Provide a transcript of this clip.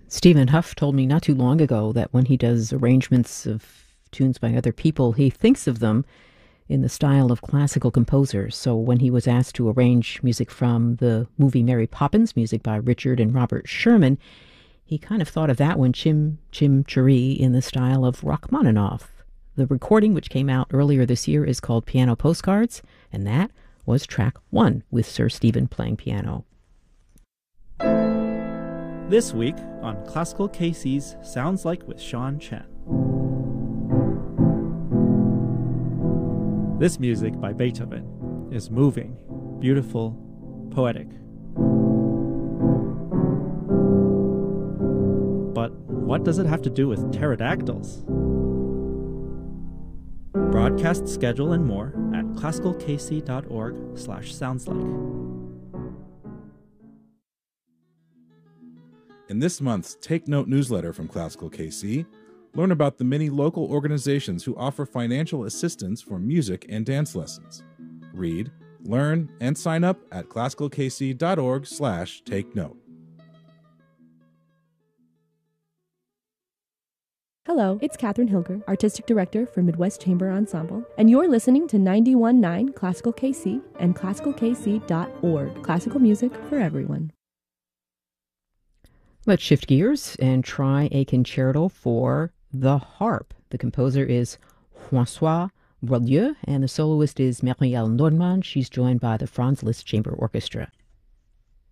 Stephen Huff told me not too long ago that when he does arrangements of tunes by other people, he thinks of them in the style of classical composers. So when he was asked to arrange music from the movie Mary Poppins, music by Richard and Robert Sherman, he kind of thought of that one, Chim Chim Cheree, in the style of Rachmaninoff. The recording, which came out earlier this year, is called Piano Postcards, and that was track 1 with Sir Stephen playing piano. This week on Classical KC's Sounds Like with Sean Chen. This music by Beethoven is moving, beautiful, poetic. But what does it have to do with pterodactyls? Broadcast schedule and more at classicalkc.org/soundslike. In this month's Take Note newsletter from Classical KC, learn about the many local organizations who offer financial assistance for music and dance lessons. Read, learn, and sign up at classicalkc.org/take-note. Hello, it's Katherine Hilger, Artistic Director for Midwest Chamber Ensemble, and you're listening to 91.9 Classical KC and classicalkc.org. Classical music for everyone. Let's shift gears and try a concerto for the harp. The composer is François Boieldieu, and the soloist is Marielle Nordmann. She's joined by the Franz Liszt Chamber Orchestra.